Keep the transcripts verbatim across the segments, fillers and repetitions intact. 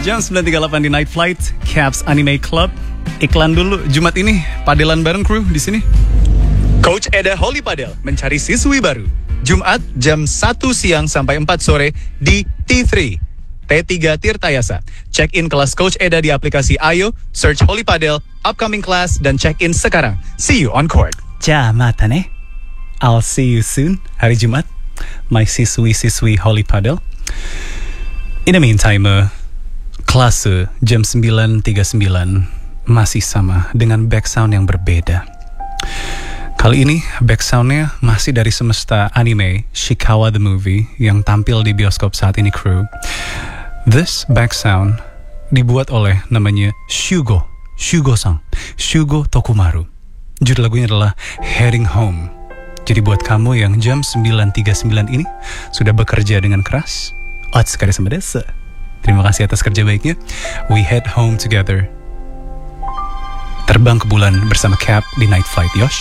Jam sembilan tiga puluh delapan di Night Flight, Caps Anime Club. Iklan dulu, Jumat ini padelan bareng kru di sini. Coach Eda Holy Padel mencari siswi baru. Jumat jam satu siang sampai empat sore di T tiga. T tiga Tirtayasa. Check in kelas Coach Eda di aplikasi Ayo, search Holy Padel, upcoming class, dan check in sekarang. See you on court. Ja, mata ne. I'll see you soon, hari Jumat. My siswi-siswi Holy Padel. In the meantime, uh, kelas jam sembilan tiga puluh sembilan masih sama dengan background yang berbeda. Kali ini backgroundnya masih dari semesta anime Shikawa the Movie yang tampil di bioskop saat ini kru. This background dibuat oleh namanya Shugo, Shugo-san, Shugo Tokumaru. Judul lagunya adalah Heading Home. Jadi buat kamu yang jam sembilan tiga puluh sembilan ini sudah bekerja dengan keras, otsukare sama desu. Terima kasih atas kerja baiknya. We head home together. Terbang ke bulan bersama Cap di Night Flight, Yosh.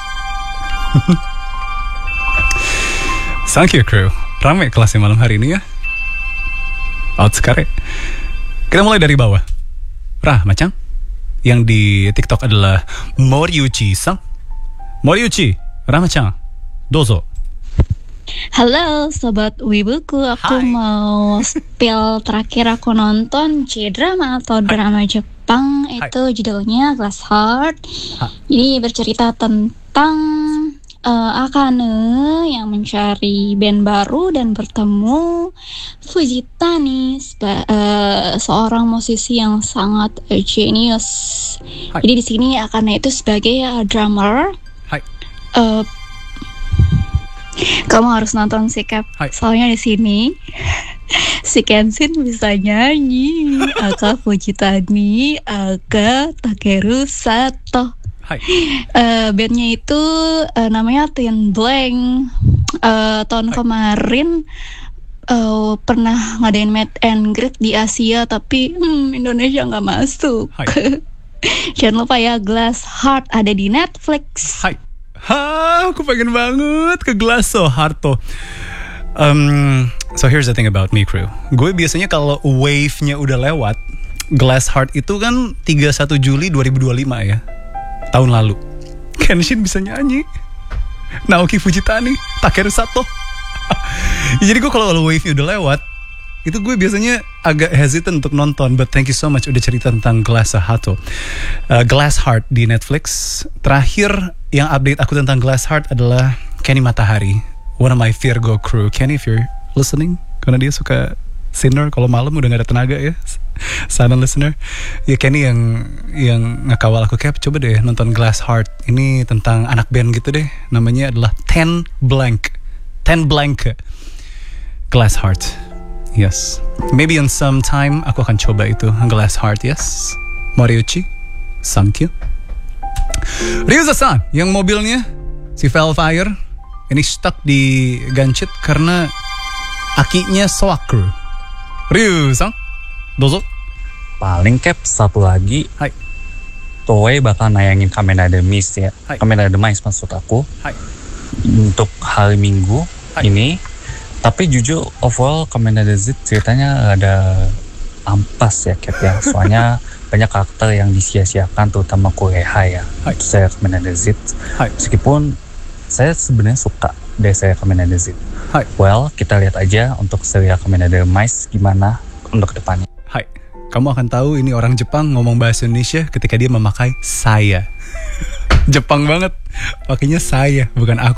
Thank you crew. Rame kelasnya malam hari ini ya. Otsukare. Kita mulai dari bawah. Rah, macam yang di TikTok adalah Moriuchi-san. Moriuchi, Rah macam. Dozo. Halo Sobat Wibuku, aku Hai. mau spill terakhir aku nonton C-drama atau drama Jepang. Hai. Itu judulnya Glass Heart. Ha. Ini bercerita tentang uh, Akane yang mencari band baru dan bertemu Fujita seba- uh, seorang musisi yang sangat uh, genius. Hai. Jadi di sini Akane itu sebagai uh, drummer. Hai. Uh, Kamu harus nonton sih, Cap. Hai. Soalnya di sini si Kenshin bisa nyanyi, Aka Fujitani, Aka Takeru Sato. Hai. Uh, bandnya itu uh, namanya Teen Blank. Uh, tahun Hai. kemarin uh, pernah ngadain meet and greet di Asia, tapi hmm, Indonesia nggak masuk. Hai. Jangan lupa ya, Glass Heart ada di Netflix. Hai. Ha, aku pengen banget ke Glasso Harto. Um, so here's the thing about me crew. Gue biasanya kalau wave-nya udah lewat, Glass Heart itu kan tiga puluh satu Juli dua ribu dua puluh lima ya. Tahun lalu. Kenshin bisa nyanyi. Naoki Fujitani, Takeru Sato. Jadi gue kalau wave-nya udah lewat, itu gue biasanya agak hesitant untuk nonton. But thank you so much udah cerita tentang Glass Heart. Uh, Glass Heart di Netflix. Terakhir yang update aku tentang Glass Heart adalah Kenny Matahari, one of my Virgo crew. Kenny, if you're listening, karena dia suka sinner kalau malam udah gak ada tenaga ya, silent listener. Ya Kenny yang yang ngekawal aku, Cap, coba deh nonton Glass Heart. Ini tentang anak band gitu deh. Namanya adalah Ten Blank. Ten Blank. Glass Heart. Yes. Maybe in some time aku akan coba itu Glass Heart, yes. Moriuchi, thank you. Ryuza-san, yang mobilnya si Velfire ini stuck di gancit karena akinya soaker. Ryu-san, dozo. Paling Cap satu lagi. Hai. Toei bakal nayangin Kamen Rider Mist ya. Hai. Kamen Rider Mist maksud aku. Hai. Untuk hari Minggu Hai. ini. Tapi jujur overall Kamen Rider Z ceritanya ada ampas ya Cap ya. Soalnya banyak karakter yang disia-siakan, terutama Kureha ya. Hai. Itu saya Kamen Rider Z. Hai. Meskipun saya sebenarnya suka dari saya Kamen Rider Z. Hai. Well, kita lihat aja untuk serial Kamen Rider Mist gimana untuk kedepannya. Hai. Kamu akan tahu ini orang Jepang ngomong bahasa Indonesia ketika dia memakai saya. Jepang banget. Pakainya saya, bukan aku.